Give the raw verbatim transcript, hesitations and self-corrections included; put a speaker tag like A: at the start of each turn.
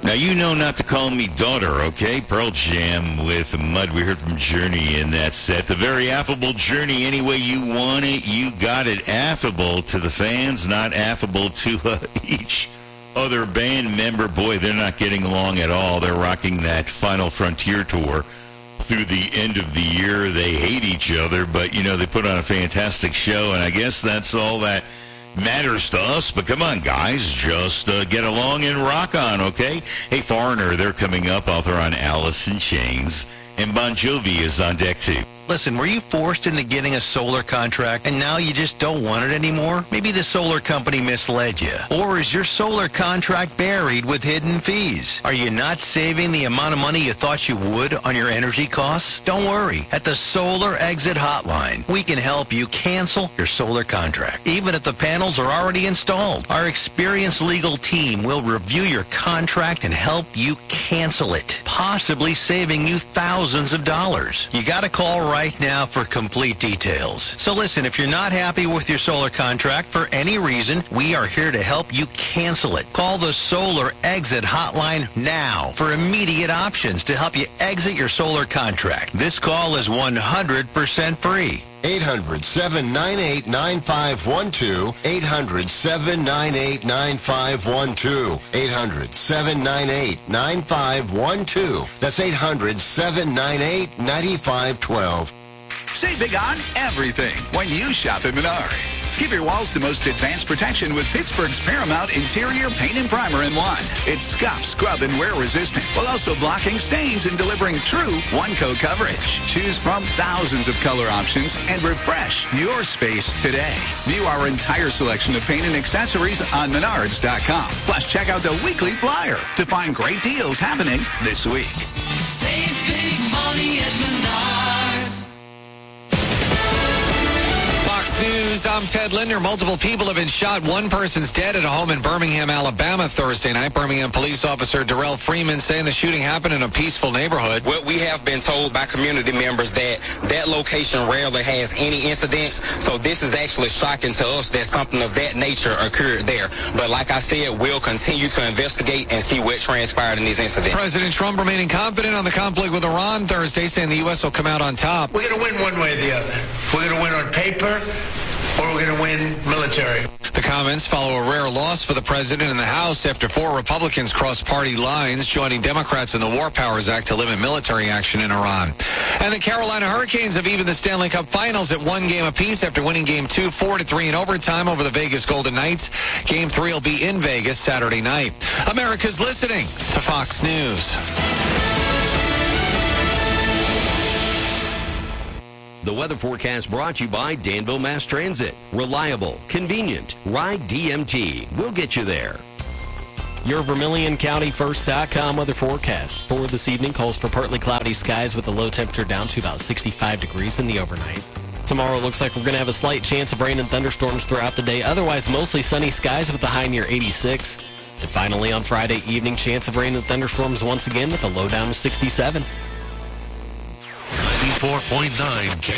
A: Now, you know not to call me daughter, okay? Pearl Jam with Mud. We heard from Journey in that set. The very affable Journey, any way you want it, you got it. Affable to the fans, not affable to uh, each other band member. Boy, they're not getting along at all. They're rocking that Final Frontier tour through the end of the year. They hate each other, but, you know, they put on a fantastic show, and I guess that's all that matters to us. But come on, guys, just uh, get along and rock on, okay? Hey, Foreigner, they're coming up. Author on Alice in Chains. And Bon Jovi is on deck, too.
B: Listen, were you forced into getting a solar contract and now you just don't want it anymore? Maybe the solar company misled you. Or is your solar contract buried with hidden fees? Are you not saving the amount of money you thought you would on your energy costs? Don't worry. At the Solar Exit Hotline, we can help you cancel your solar contract, even if the panels are already installed. Our experienced legal team will review your contract and help you cancel it, possibly saving you thousands of dollars. You got to call right right now for complete details. So listen, if you're not happy with your solar contract for any reason, we are here to help you cancel it. Call the Solar Exit Hotline now for immediate options to help you exit your solar contract. This call is one hundred percent free.
C: eight hundred, seven nine eight, nine five one two. eight hundred, seven nine eight, nine five one two. eight hundred, seven nine eight, nine five one two. That's eight hundred, seven nine eight, nine five one two.
D: Save big on everything when you shop at Menards. Give your walls the most advanced protection with Pittsburgh's Paramount Interior Paint and Primer in one. It's scuff, scrub, and wear resistant, while also blocking stains and delivering true one-coat coverage. Choose from thousands of color options and refresh your space today. View our entire selection of paint and accessories on Menards dot com. Plus, check out the weekly flyer to find great deals happening this week.
E: Save big money at Menards.
F: News, I'm Ted Linder. Multiple people have been shot. One person's dead at a home in Birmingham, Alabama Thursday night. Birmingham police officer Darrell Freeman saying the shooting happened in a peaceful neighborhood.
G: Well, we have been told by community members that that location rarely has any incidents, so this is actually shocking to us that something of that nature occurred there. But like I said, we'll continue to investigate and see what transpired in these incidents.
F: President Trump remaining confident on the conflict with Iran Thursday, saying the U S will come out on top.
H: We're going to win one way or the other. We're going to win on paper, or we're going to win military.
F: The comments follow a rare loss for the president in the House after four Republicans crossed party lines, joining Democrats in the War Powers Act to limit military action in Iran. And the Carolina Hurricanes have evened the Stanley Cup Finals at one game apiece after winning Game two four to three in overtime over the Vegas Golden Knights. Game three will be in Vegas Saturday night. America's listening to Fox News.
I: The weather forecast brought to you by Danville Mass Transit. Reliable, convenient. Ride D M T. We'll get you there.
J: Your Vermilion County First dot com weather forecast for this evening calls for partly cloudy skies with a low temperature down to about sixty-five degrees in the overnight. Tomorrow looks like we're going to have a slight chance of rain and thunderstorms throughout the day. Otherwise, mostly sunny skies with a high near eighty-six. And finally, on Friday evening, chance of rain and thunderstorms once again with a low down to sixty-seven.
K: ninety-four point nine K